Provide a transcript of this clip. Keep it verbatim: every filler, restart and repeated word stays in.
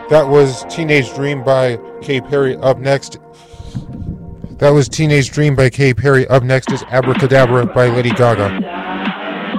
That was Teenage Dream by Katy Perry. Up next, that was Teenage Dream by Katy Perry. Up next is Abracadabra by Lady Gaga.